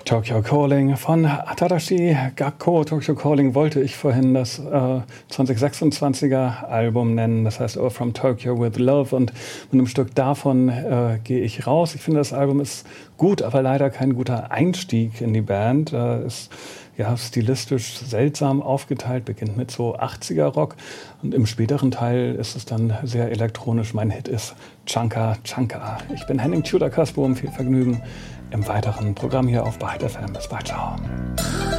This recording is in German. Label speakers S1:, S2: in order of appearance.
S1: Tokyo Calling von Tadashi Gakko. Tokyo Calling wollte ich vorhin das 2026er Album nennen, das heißt From Tokyo with Love, und mit einem Stück davon gehe ich raus. Ich finde, das Album ist gut, aber leider kein guter Einstieg in die Band. Ist stilistisch seltsam aufgeteilt, beginnt mit so 80er-Rock und im späteren Teil ist es dann sehr elektronisch. Mein Hit ist Chunka Chunka. Ich bin Henning Tudor-Kasbohm, viel Vergnügen im weiteren Programm hier auf Byte FM. Bis bald, ciao.